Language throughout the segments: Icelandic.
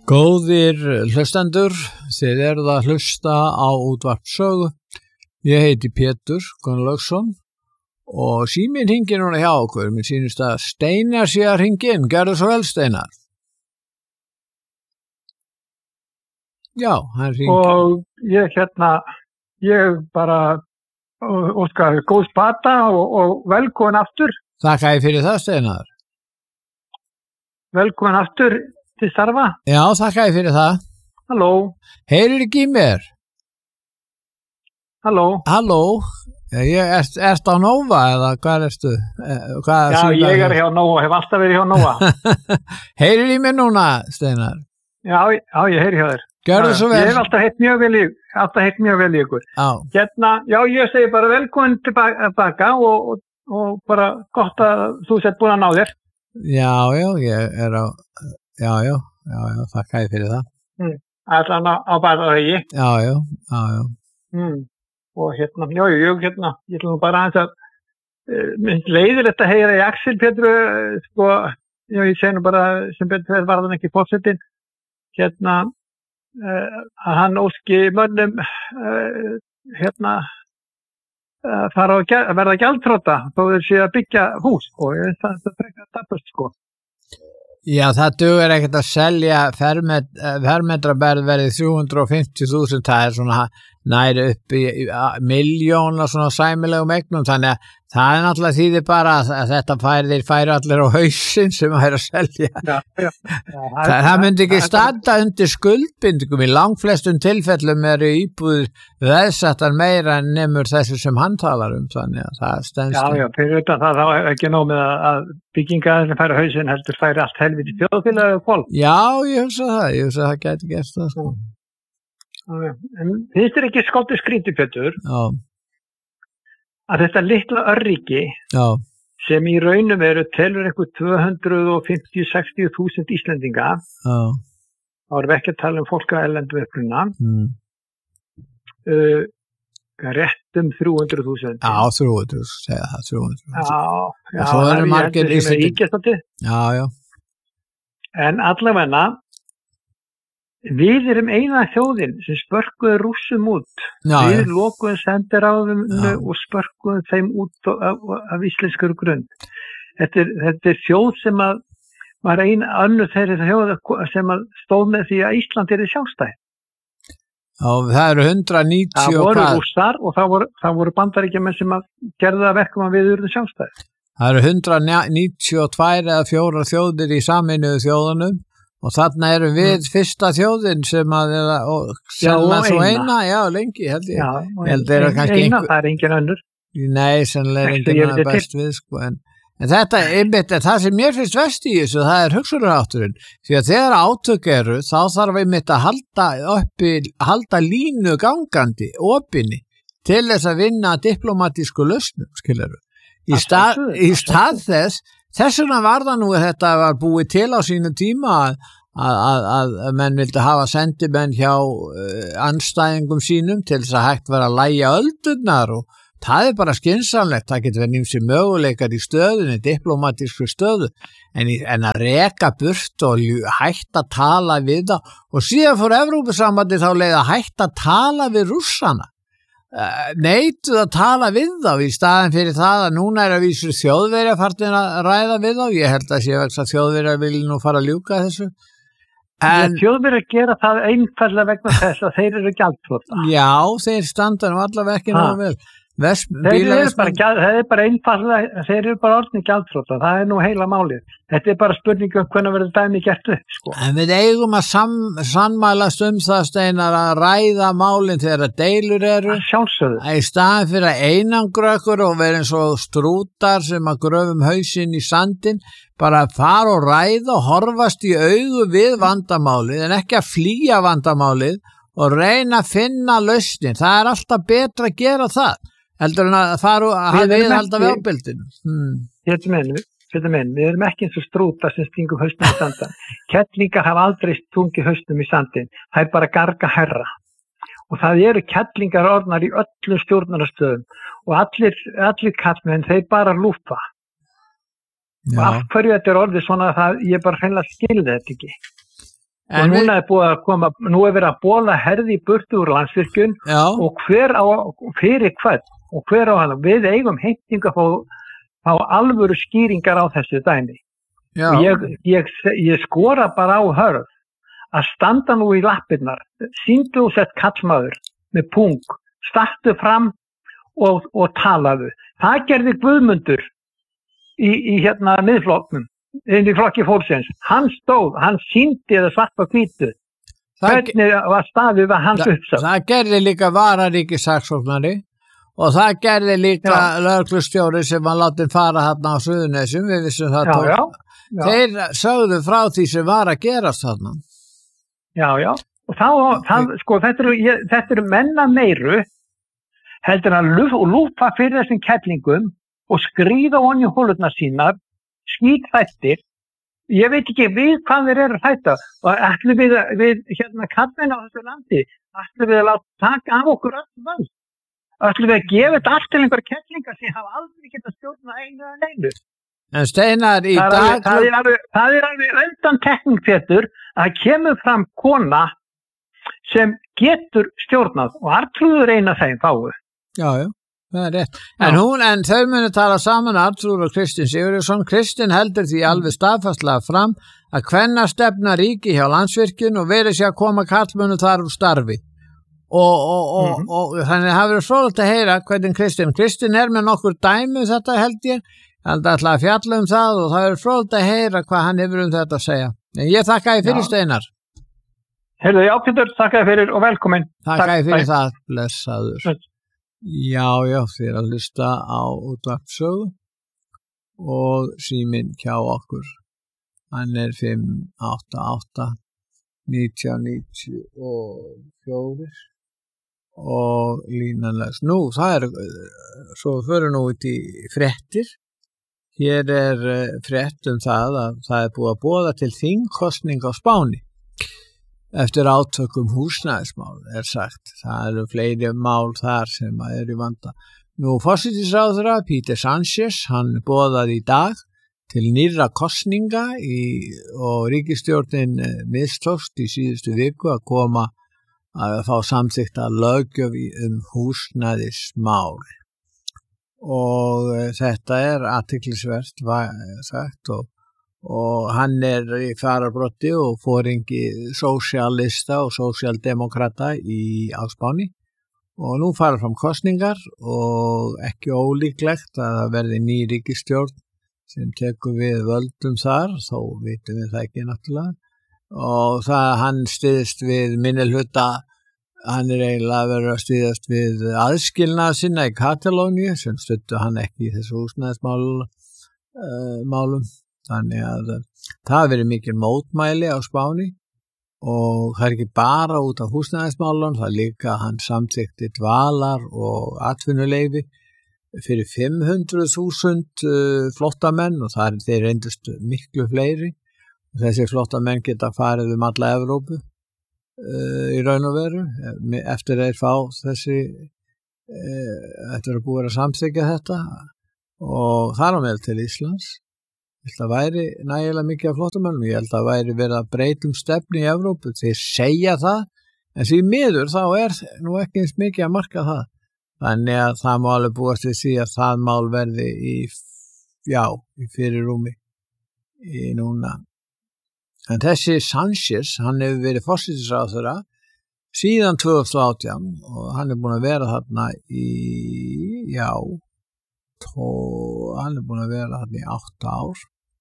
Góðir hlustendur, þið eruð að hlusta á útvarp Sögu. Ég heiti Pétur Gunnlaugsson og síminn hringir núna hjá okkur. Mér sýnist að Steinar sé að hringja inn. Gerðu svo vel, Steinar. Já, hann hringir. Og ég bara óskar góð spata og velkomin aftur. Þakka ég fyrir það, Steinar. Velkomin aftur til starfa. Já, þakka ég fyrir það. Halló. Heyrir ekki í mér? Halló. Halló. Ertu á Nova eða hvað ertu? Já, ég er hjá Nova, hef alltaf verið hjá Nova. Heyrir í mér núna, Steinar? Já, ég heyri hjá þér. Gjörðu svo vel. Ég hef alltaf heyrt mjög vel í ykkur. Já. Já, ég segi bara velkomin tilbaka og bara gott að þú sett búin að ná þér. Já, ég er á... Já, þakka ég fyrir það. Allan á Barðareyju. Já. Og ég ætlum nú bara aðeins að minnst leiðir þetta heyra í Axel Pétur, ég segi nú bara sem betur var hann ekki fórsetin, að hann óski mönnum fara að verða gjaldþrota þó þeir séu að byggja hús, það frekar dapurt, Já, það dugur ekkert að selja fermetraberð verið 350.000, það er svona næri upp í milljón og svona sæmilegum eignum, þannig að það er náttúrulega þýðir bara að þetta færi allir á hausinn sem að að selja. Já, það myndi ekki standa undir skuldbindingum, í langflestum tilfellum eru íbúðir veðsettar meira en nemur þessu sem hann talar þannig að það stenst. Já, fyrir utan það þá er ekki nóg með að byggingaðurinn færi á hausinn heldur færi allt helviti þjóðfélagið og fólk. Já, ég hugsa það gæti gert það, En finnst þér ekki skáldið skrítið, Pétur, að þetta litla örríki sem í raunum eru telur eitthvað 250-60.000 Íslendinga, þá erum við ekki að tala um fólk að erlendu uppruna, rétt 300.000. Já, 300, segja það, 300. Já, svo eru margir Íslendingar. Já. En allavega, við erum eina þjóðin sem spörkuðu Rússum út. Við lokuðum sendiráðinu og spörkuðum þeim út af íslenskur grund. Þetta er þjóð sem var önnur þeirri þjóð sem stóð með því að Ísland er sjálfstætt. Já, það eru 190 Það voru Rússar og það voru Bandaríkjamenn sem gerðu það verkum að við urðum sjálfstætt. Það eru 192 eða 4 þjóðir í Sameinuðu þjóðunum. Og þarna erum við fyrsta þjóðin sem að sennilega svo eina, lengi held ég. Það er engin önnur. Nei, sennilega er engin önnur best við, En þetta er það sem mér finnst vest í þessu, það er hugsunarhátturinn. Því að þegar átök eru, þá þarf einmitt að halda línu gangandi, opinni, til þess að vinna diplomatísku lausnum, skilurðu. Í stað þess vegna var það nú að þetta var búið til á sínu tíma að menn vildi hafa sendimenn hjá andstæðingum sínum til þess að hægt vera að lægja öldurnar og það er bara skynsamlegt, það getur verið ýmsir möguleikar í stöðunni, diplomatísku stöðu, en að reka burt og hægt að tala við það og síðan fór Evrópusambandið þá leið að hægt að tala við Rússana. Neituð að tala við þá í staðin fyrir það að núna er að vísu Þjóðverjar farin að ræða við þá. Ég held að sé að Þjóðverjar vilja nú fara að ljúka þessu. Þjóðverjar gera það einfallega vegna þess að þeir eru gjaldþrota. Já, þeir standa nú allavega ekki nógu vel. Þeir eru bara orðnir gjaldþrota, það er nú heila málið. Þetta er bara spurning hvernig verður dæmi gert upp. En við eigum að sannmælast það, Steinar, að ræða málin þegar deilur eru. Sjálfsögðu. Í staðin fyrir að einangra okkur og vera eins og strútar sem að gröfum hausinn í sandin, bara fara og ræða og horfast í augu við vandamálið, en ekki að flýja vandamálið og reyna að finna lausnin. Það er alltaf betra að gera það. Heldur en að fara að viðhalda við ábyrgðinu. Við erum ekki eins og strútar sem stingum hausnum í sandan. Kettlingar hafa aldrei stungið hausnum í sandin. Það er bara garga herra. Og það eru kettlingar orðnar í öllum stjórnarastöðum og allir kallmenn, þeir bara lúfa. Og af hverju þetta er orðið svona að ég bara hreinlega skilði þetta ekki. og núna nú verið að bola herði í burtu úr Landsvirkjun og fyrir hvern og hver á hann, við eigum heimtinga fá alvöru skýringar á þessu dæmi. Og ég skora bara á Hörð að standa nú í lappirnar, sýndu og sett kallmaður með pung, startu fram og talaðu. Það gerði Guðmundur í miðflokknum, inn í flokki fólksins. Hann stóð, hann sýndi það svart á hvítu. Hvernig var staðið að hans uppsögn? Það gerði líka vararíkissaksóknari og það gerði líka lögreglustjóri sem var látið fara þarna á Suðurnesjum, við vissum það tók. Þeir sögðu frá því sem var að gerast þarna. Já, og þetta eru menna meiru heldur að lúpa fyrir þessum kettlingum og skríða honni hólurnar sínar, skítþættir. Ég veit ekki við hvað þeir eru þætta og ætlum við kallmenn á þessu landi, ætlum við að láta taka af okkur öll völd. Ætlum við að gefa þetta allt til einhver kettlingar sem hafa aldrei getað stjórnað einu eða neinu. En Steinar, í dag... Það er alveg undan tekning Pétur að kemur fram kona sem getur stjórnað og Arnþrúður eina þeim fáu. Já, það er rétt. En þau munu tala saman Arnþrúður og Kristinn Sigurjónsson. Kristinn heldur því alveg staðfastlega fram að kvennastefna ríki hjá Landsvirkjun og verið sér að koma karlmönnum þar úr starfi. Og þannig það verður fróðlegt að heyra hvernig Kristinn með nokkur dæmi þetta held ég. Hann ætla að fjalla það og það er fróðlegt að heyra hvað hann hefur þetta að segja. En ég þakka þér fyrir Steinar. Heyrðu, já Pétur, þakka þér fyrir og velkomin. Þakka þér fyrir það, blessaður. Já, þér að hlusta á útvarpssögu og síminn hjá okkur. Hann er 588 1994 og línanlegs. Nú, það er, svo fyrir nú út í fréttir. Hér er frétt það að það er búið að boða til þingkosning á Spáni eftir átökum húsnæðismál sagt. Það eru fleiri mál þar sem er í vanda. Nú forsætisráðherra Peter Sánchez, hann boðaði í dag til nýrra kosninga og ríkisstjórnin mistókst í síðustu viku að koma að fá samþykkta löggjöf húsnæðismál. Og þetta er athyglisvert sagt og hann er í fararbrotti og foringi sósíalista og sósíaldemokrata á Spáni og nú fara fram kosningar og ekki ólíklegt að það verði ný ríkisstjórn sem tekur við völdum þar, þó vitum við það ekki náttúrulega og hann styðst við minnihluta. Hann er eiginlega að vera að styðjast við aðskilnað sinna í Katalóníu sem studdu hann ekki í þessu húsnæðismálum. Þannig að það hafi verið mikil mótmæli á Spáni og það er ekki bara út af húsnæðismálum, það er líka hann samþykkti dvalar og atvinnuleyfi fyrir 500.000 flottamenn og það þeir reyndust miklu fleiri. Þessi flottamenn geta farið alla Evrópu. Í raun og veru eftir þeir fá eftir að búið að samþykkja þetta og þar á meðal til Íslands. Ég held að væri nægilega mikið af flottamönnum, ég held að væri verið að breyta stefnu í Evrópu, þeir segja það en því miður þá er nú ekki eins mikið að marka það þannig að það má alveg búast við því að það mál verði í fyrirrúmi núna. En þessi Sánchez, hann hefur verið forsætisráðherra síðan 2018 og hann er búin að vera þarna hann er búin að vera þarna í 8 ár.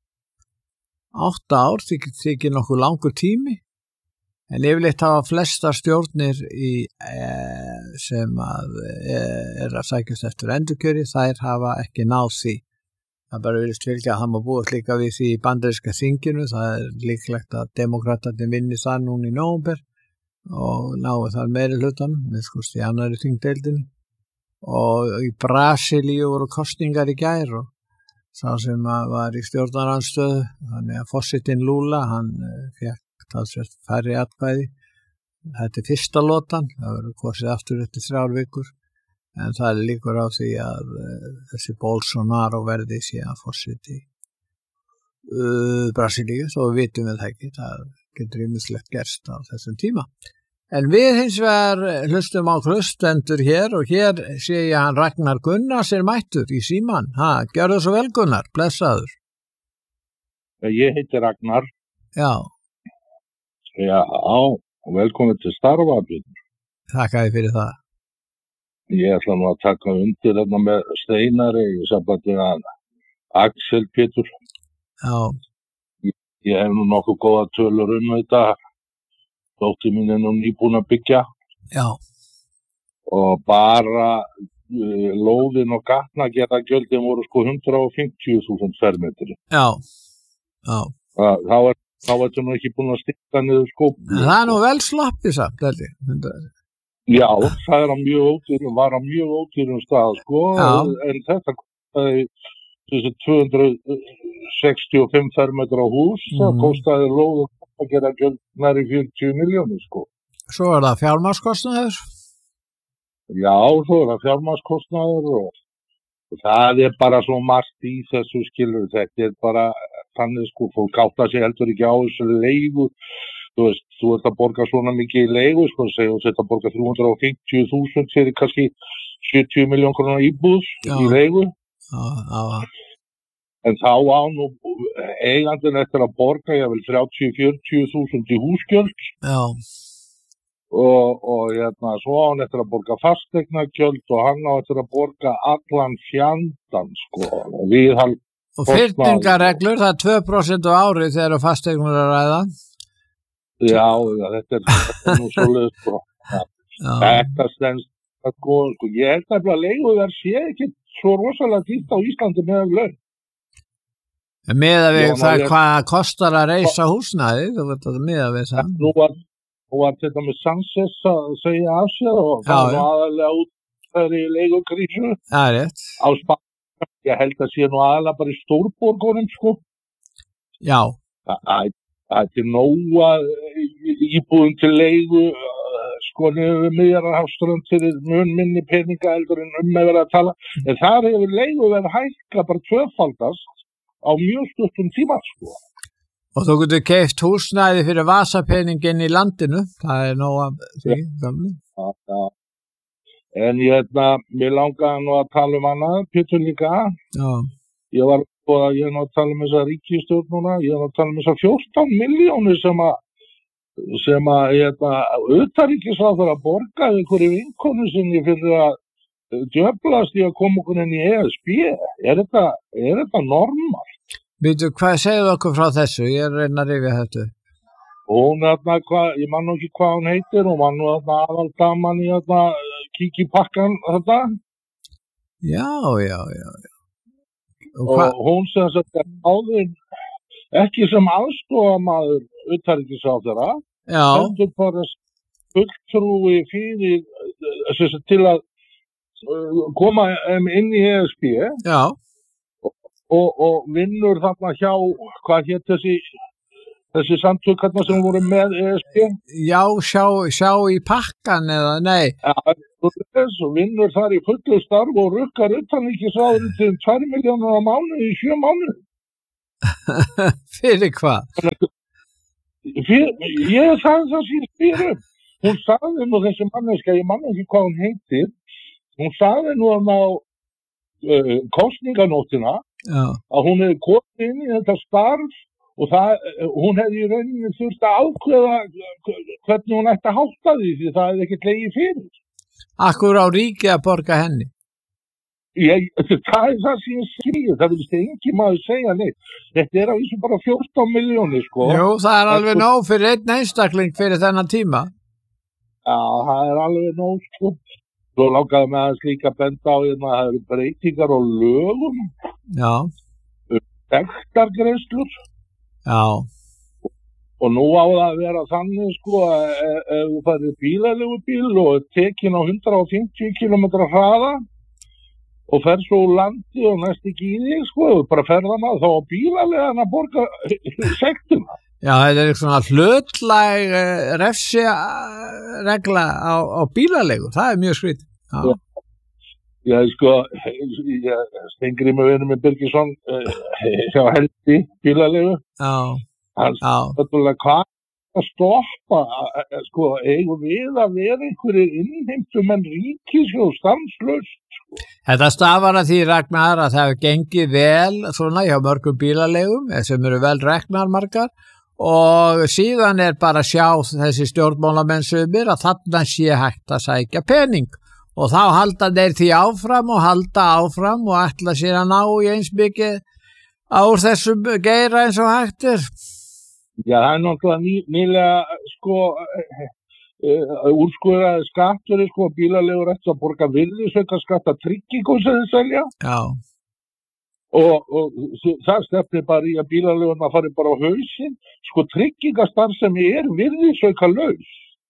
8 ár þykir nokkuð langur tími, en yfirleitt hafa flestar stjórnir sem að sækjast eftir endurkjöri, þær hafa ekki náð því. Það bara virðist fylgja að það má búast líka við því í bandaríska þinginu, það er líklegt að demokratarnir vinni það núna í nóvember og náu þar meiri hlutan, í annarri þingdeildinni. Og í Brasilíu voru kosningar í gær og sá sem var í stjórnarandstöðu, þannig að forsetinn Lula, hann fékk talsvert færri atkvæði. Þetta er fyrsta lotan, það verður kosið aftur eftir 3 vikur. En það er líkur á því að þessi Bolsonaro verði síðan forseti Brasilíu, þó við vitum við það ekki, það getur ýmislegt gerst á þessum tíma. En við hins vegar hlustum á hlustendur hér og hér sé ég hann Ragnar Gunnars mættur í síman. Gjörðu svo vel Gunnar, blessaður. Ég heiti Ragnar. Já. Já, velkomin til starfa, Björn. Þakka þér fyrir það. Ég ætla nú að taka undir þarna með Steinari í sambandi að Axel Pétur. Já. Ég hef nú nokkuð góða tölur þetta. Dóttir mín nú nýbúin að byggja. Já. Og bara lóðin og gatnagerðargjöldin voru sko 150.000 fermetri. Já. Já. Þá ertu nú ekki búin að stikka niður skópni. Það nú vel sloppið samt, þetta. Já, það var á mjög ódýrum stað, sko. Já. En þetta kostaði þessi 265 fermetra hús, það kostaði lóð að gera gjöld næri 40 milljónir, sko. Svo það fjármagnskostnaður? Já, svo það fjármagnskostnaður og það bara svo margt í þessu skilur. Þetta bara þannig, sko, fólk átta sig heldur ekki á þessu leigu. Þú veist, þú ert að borga svona mikið í leigu, sko, segjum þú ert að borga 350.000 fyrir kannski 70 miljón krónar íbúð í leigu. Já. En þá á nú eigandinn eftir að borga, ég vil 30-40.000 í húsgjöld. Já. Og svo á hann eftir að borga fasteignagjöld og hann á eftir að borga allan fjandann, sko. Og fyrningareglur, það 2% á ári þegar fasteignur að ræða. Já, þetta nú svoleiðis, sko. Þetta stendst, sko, ég held að leiguverð sé ekki svo rosalega dýrt á Íslandi með laun. Meðan við það hvað kostar að reisa húsnæði, þú veit að meðan við það. Nú var þetta með Sanchez að segja af sér og það var aðalega út þeirri leigukrísu. Það rétt. Á Spáni, ég held að sé nú aðalega bara í stórborgunum, sko. Já. Það nóga íbúðum til leigu, sko, niður við Miðjarðarhafsströnd fyrir mun minni peninga heldur en með verið að tala. En þar hefur leigu verið hækka bara tvöfaldast á mjög stuttum tíma, sko. Og þú getur keypt húsnæði fyrir vasapeningin í landinu, það nóg að því. Já. En mér langaði nú að tala annað, Pétur líka. Já. Ég var að tala þessa ríkisstjórn núna, ég var að tala þessa 14 milljónir sem utanríkisráðherra borgaði einhverju vinkonu sinni fyrir að djöflast í að koma okkur inn í ESB. Er þetta normal? Býtu, hvað segir okkur frá þessu? Ég reyna að rifja þetta. Hún ég man nú ekki hvað hún heitir, hún var nú aðaldaman í kíkipakkan þetta. Já. Og hún sem sagt áður ekki sem aðstofamaður utanríkisráðherra, heldur bara fulltrúi fyrir til að koma inn í ESB. Já. Og vinnur þarna hjá, hvað hét þessi samtökarna sem voru með ESB? Já, sjá í pakkan eða, nei. Ja, og vinnur þar í fullu starf og rukkar utanríkisráðherra til 2 milljónir á mánuði í 7 mánuði. Fyrir hvað? Ég sagði það síðan fyrir. Hún sagði nú þessi manneska, ég man ekki hvað hún heitir, hún sagði nú á kosninganóttina að hún hefði komið inn í þetta starf og hún hefði í rauninni þurft að ákveða hvernig hún ætti að hátta því það hefði ekkert legið fyrir. Akkur á ríki að borga henni? Það það sem ég segja, það vilist engin maður segja neitt. Þetta á þessu bara 14 milljónir, sko. Jú, það alveg nóg fyrir einn einstakling fyrir þennan tíma. Já, það alveg nóg, sko. Svo langaði með að slíka benda á það eru breytingar á lögum. Já. Sektargreiðslur. Já. Og nú á það að vera þannig, sko, ef þú færir bílaleigubíl og tekin á 150 km hraða og fer svo úr landi og næst ekki í þig, sko, bara ferðana þá á bílaleigan að borga sektuna. Já, þetta er svona hlutlæg refsiregla á bílaleigu, það er mjög skrítið. Já, sko, Steingrímur vinur með Birgisson hjá Heldi bílalegu. Hann náttúrulega hvað að stoppa, sko, eigum við að vera einhverjir innheimtumenn ríkissjóðs stanslaust, sko. Þetta stafar að því, Ragnar, að það hefur gengið vel svona hjá mörgum bílalegum sem eru vel reknar margar og síðan bara sjá þessi stjórnmálamenn sumir að þarna sé hægt að sækja pening og þá halda þeir því áfram og halda áfram og ætla sér að ná í eins mikið úr þessum geira eins og hægt er. Já, það náttúrulega nýlega sko úrskurðaði skattur sko bílalegur eftir að borga virðisaukaskatt af tryggingum sem þeir selja. Já. Og það stefnir bara í að bílalegurna fari bara á hausinn. Sko tryggingastarfsemi virðisaukalaus.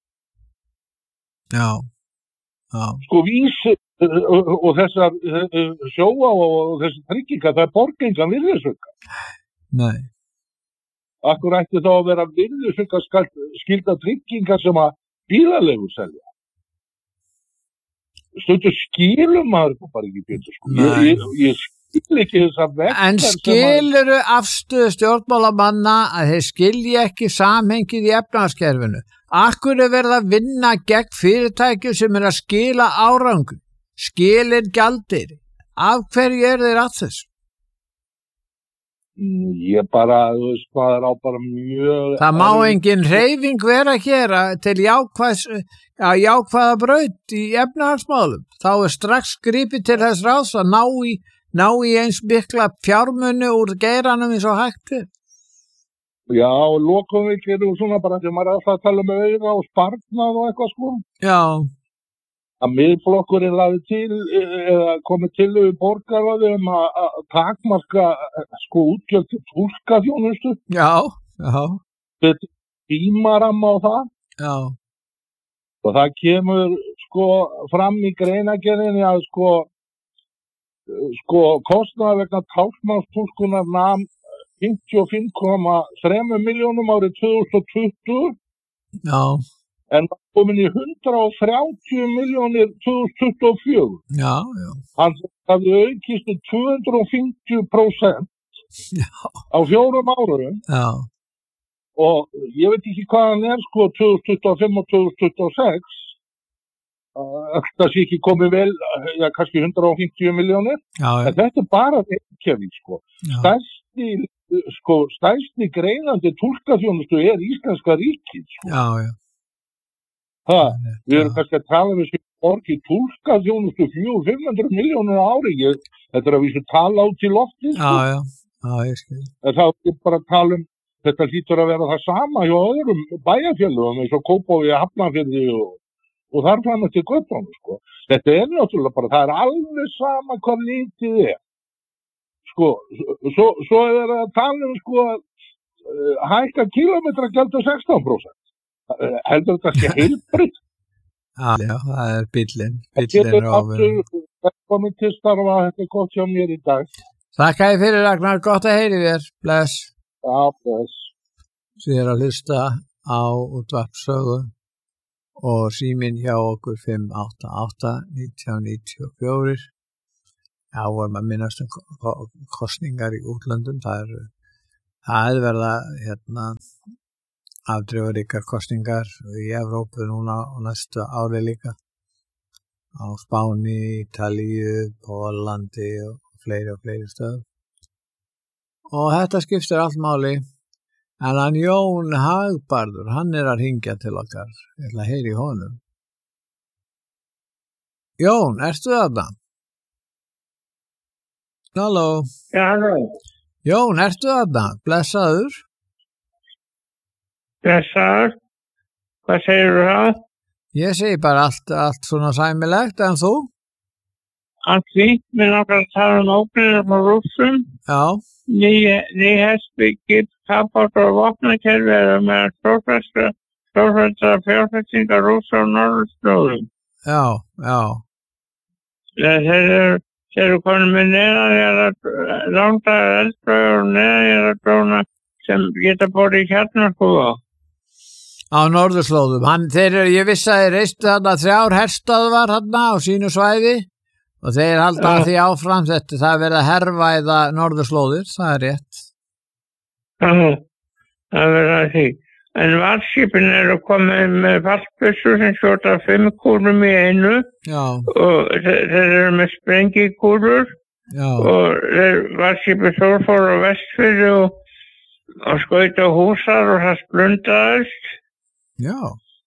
Já. Sko vísi og þessar sjóa og þessi trygginga, það borga engan virðisauka. Nei. Akkur ætti þá að vera virðisaukaskylda tryggingar sem að bílalegur selja. Stundu skilum maður bara ekki betur, sko. Ég skil ekki þessa vektar. En skiluru afstöðu stjórnmálamanna að þeir skilji ekki samhengið í efnahagskerfinu? Akkur verið að vinna gegn fyrirtækjum sem að skila árangur, skilin gjaldir? Af hverju þeir að þessu? Ég bara, þú veist, maður á bara mjög... Það má engin hreyfing vera hér til jákvæða braut í efnahagsmálum. Þá strax gripið til þess ráðs að ná í eins mikla fjármuni úr geiranum eins og hægt er. Já, lokum við gerum svona bara þegar maður alltaf að tala með auðra og sparnað og eitthvað sko. Já. Að miðflokkurinn laði til eða komið til við borgarráði að takmarka sko útgjöld til túlkaþjónustu. Já. Þetta tímaramma á það. Já. Og það kemur sko fram í greinagerðinni að sko kostnaður vegna táknmálstúlkunar nam 55,3 milljónum árið 2020. Já. En var komin í 130 milljónir 2024. Já. Hann hafði aukist 250% á 4 árum. Já. Og ég veit ekki hvað hann sko 2025 og 2026. Það sé ekki komið vel, já, kannski 150 milljónir. Já. En þetta bara Reykjavík, sko. Stærsti greinandi túlkaþjónustu íslenska ríkið, sko. Já. Við erum kannski að tala við sem borg í túlkaþjónustu 400-500 milljónir á ári. Þetta er að vísu tala út í lofti, sko. Já, ég skil. En þá er bara að tala þetta hlýtur að vera það sama hjá öðrum bæjarfélögum eins og Kópavogi, Hafnarfirði og þar fram eftir göttunum, sko. Þetta er náttúrulega bara, það er alveg sama hvað lítið er. Sko, svo er að tala sko hækka kílómetragjald 16%. Heldur þetta sé heilbrigt? Já, það er bíllinn er ofur. Það er komið til starfa, þetta er gott hjá mér í dag. Þakka þér fyrir, Ragnar, gott að heyri þér. Bless. Já, bless. Þið er að hlusta á útvarpssögu og síminn hjá okkur 588-1994. Já, vorum að minnast kostningar í útlöndum. Það er verða afdrifaríkar kostningar í Evrópu núna og næstu ári líka. Á Spáni, Ítalíu, Pólandi og fleiri stöðum. Og þetta skiptir allt máli. En hann Jón Hagbarður, hann er að hringja til okkar. Ég ætla að heyra í honum. Jón, ertu þarna? Halló. Já, halló. Jón, ertu þarna? Blessaður. Blessaður. Hvað segirðu það? Ég segi bara allt svona sæmilegt, en þú? Allt fínt, við náttúrulega að tala ógnir frá Rússum. Já. Ný herbyggir, kafbátar og vopnakerfi eru með stórfæstra fjárfestingar Rússa á norðurslóðum. Já. Þeir eru konum með neðanjarðar langdagar eldflaugar og neðanjarðar dróna sem geta borið í kjarnorkúa. Á norðurslóðum. Ég vissi að þeir reistu þarna 3 herstöðvar þarna á sínu svæði Og þeir halda því áfram þetta, það verið að hervæða norðurslóðir, það rétt. Það verið að því. En varðskipin eru komið með fallbyssur sem skjóta 5 kúlum í einu. Já. Og þeir eru með sprengikúlur. Já. Og varðskipið Þór fór á Vestfirði og skaut á húsar og það splundaðist. Já.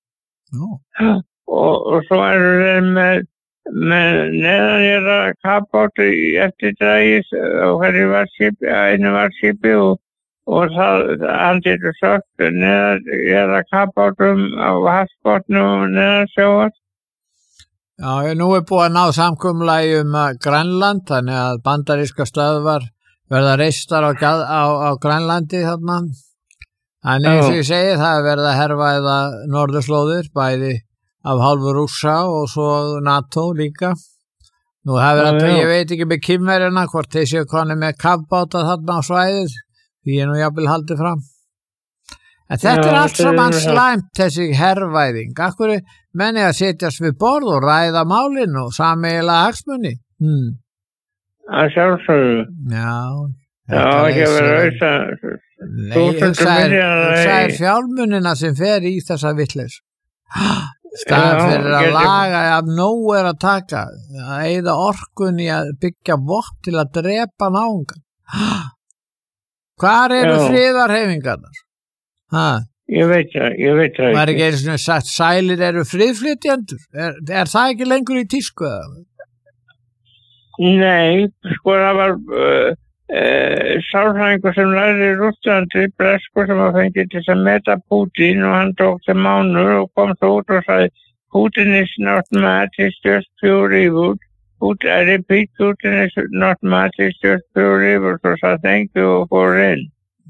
Og svo eru þeir með neðanjara kappátt eftir dagis á hverju varðskipi, einu varðskipi og það andið sökt neðanjara kappáttum á hafsbotnu og neðan sjávar. Já, nú búið að ná samkomulagi Grænland, þannig að bandaríska stöðvar verða reistar á Grænlandi þarna. Þannig eins og ég segi, það verða að hervæða norðurslóðir, bæði af hálfu Rússa og svo NATO líka. Nú það verið ég veit ekki með Kínverjana hvort þeir séu konið með kafbáta þarna á svæðið, því ég nú jafnvel haldið fram. En þetta allt saman slæmt, þessi hervæðing. Akkur menni að setjast við borð og ræða málin og sameiginlega hagsmuni. Það sjálfsögðu. Já, ekki verið auðvitað. Það fjármunina sem fer í þessa vitleysu. Staðan fyrir að laga af nóg að taka, að eyða orkun í að byggja vopn til að drepa náungan. Hvar eru friðarhefingarnar? Ég veit það ekki. Var ekki einu svona sagt, sælir eru friðflytjendur? Er það ekki lengur í tísku? Nei, sko það var sálfræðingur sem lærði í Rússlandi, breskur sem að fengi til að meta Putin og hann tók til mánuð og kom svo út og sagði Putin is not mad, he's just pure evil. I repeat, Putin is not mad, he's just pure evil. So sagði thank you og fór inn.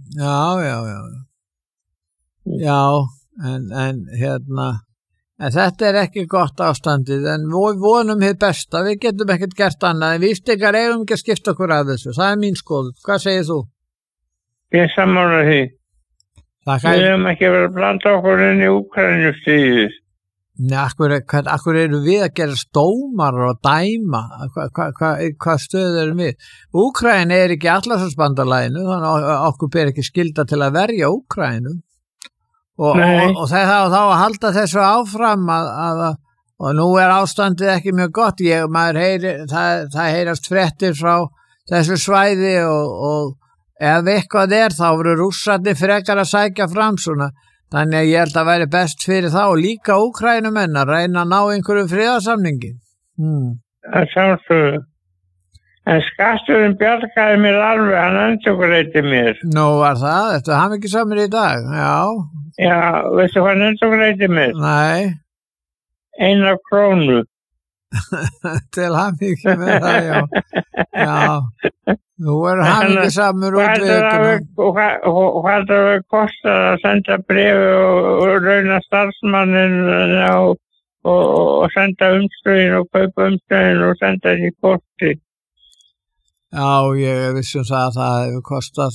Já, en hérna en þetta ekki gott ástandið, en við vonum hið besta, við getum ekkert gert annað, en við Íslendingar eigum ekki að skipta okkur af þessu, það mín skoðun. Hvað segir þú? Ég sammála því. Við höfum ekki verið að blanda okkur inn í Úkraínustríðið. Nei, akkur eru við að gera stómar og dæma, hvað stöð erum við? Úkraín ekki Atlantshafsbandalaginu, þannig að okkur ber ekki skylda til að verja Úkraínu. Og það þá að halda þessu áfram og nú ástandið ekki mjög gott, það heyrast fréttir frá þessu svæði og ef eitthvað þá voru Rússarnir frekar að sækja fram svona, þannig að ég held að væri best fyrir þá og líka Úkraínumenn að reyna að ná einhverju friðarsamningi. Það sjálfsögðu. En skatturinn bjargaði mér alveg, hann endurgreiddi mér. Nú var það, þetta hann ekki samir í dag, Já, veistu hvað hann endurgreiddi mér? Nei. 1 krónu. Til hann ekki með það, já. Nú hann ekki samur út við ykkur. Hvað það kostar að senda bréfi og rauna starfsmannin og senda umstöðin og kaupa umstöðin og senda þessi posti? Já, ég vissum það að það hefur kostað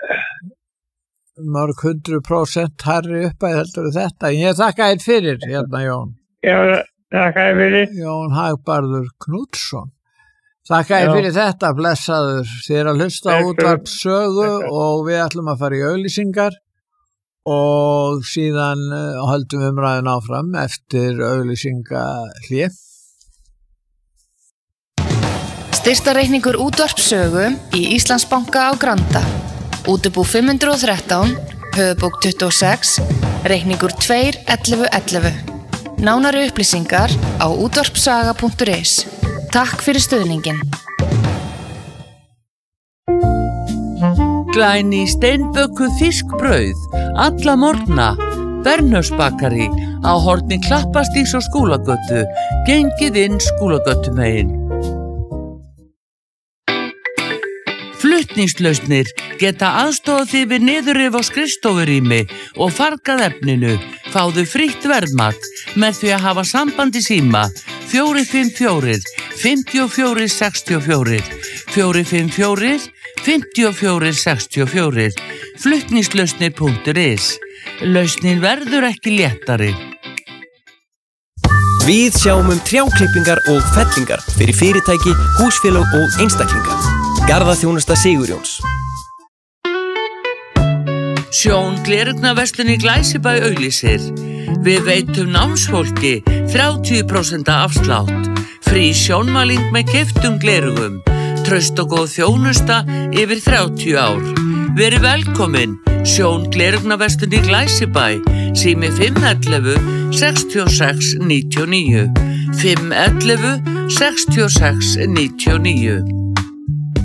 mörg 100% hærri uppæð heldur þetta. Ég þakka þér fyrir, hérna Jón. Já, þakka þér fyrir. Jón Hagbarður Knútsson. Þakka þér fyrir þetta, blessaður. Þið að hlusta á Útvarp Sögu og við ætlum að fara í auglýsingar og síðan höldum umræðin áfram eftir auglýsingahlé. Styrktarreikningur Útvarp Sögu í Íslandsbanka á Granda. Útibú 513, höfubók 26, reikningur 21111. Nánari upplýsingar á útvarpsaga.is. Takk fyrir stuðningin. Glæný steinbökuð fiskbrauð, alla morgna, Bernhöfsbakari á horni Klappastígs og Skúlagötu, gengið inn Skúlagötumegin. Flutningslausnir geta aðstofað þig við niðurrif á skrifstofurými og fargað efninu. Fáðu frítt verðmat með því að hafa samband í síma 454 54 64 454 54 64. Flutningslausnir.is. Lausnin verður ekki léttari. Við sjáum trjáklippingar og fellingar fyrir fyrirtæki, húsfélög og einstaklinga. Garðaþjónusta Sigurjóns. Sjón gleraugnarverslun í Glæsibæ auglýsir. Við veitum námsfólki 30% afslátt. Frí sjónmæling með keyptum gleraugum. Traust og góð þjónusta yfir 30 ár. Verið velkomin. Sjón gleraugnarverslun í Glæsibæ. Sími 511 66 99. 511 66 99.